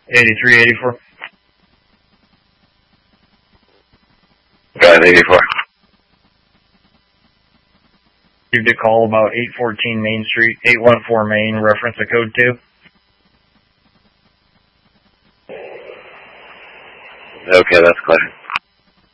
8384. Go ahead, 84. Received a call about 814 Main Street, 814 Main, reference to code 2. Okay, that's clear.